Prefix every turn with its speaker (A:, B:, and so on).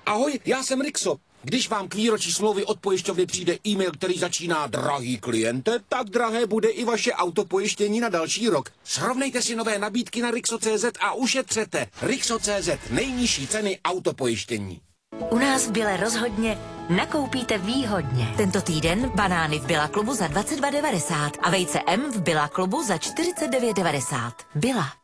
A: Ahoj, já jsem Rixo. Když vám k výročí smlouvy od pojišťovny přijde e-mail, který začíná drahý kliente, tak drahé bude i vaše autopojištění na další rok. Srovnejte si nové nabídky na Rixo.cz a ušetřete. Rixo.cz, nejnižší ceny autopojištění.
B: U nás v Bile rozhodně nakoupíte výhodně. Tento týden banány v Billa klubu za 22,90 a vejce M v Billa klubu za 49,90. Billa.